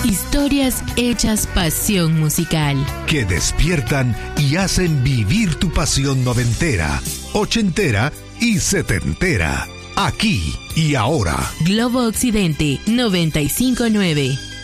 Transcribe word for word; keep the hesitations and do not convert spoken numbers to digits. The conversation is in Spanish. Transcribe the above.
Historias hechas pasión musical. Que despiertan y hacen vivir tu pasión noventera, ochentera y setentera. Aquí y ahora. Globo Occidente noventa y cinco punto nueve.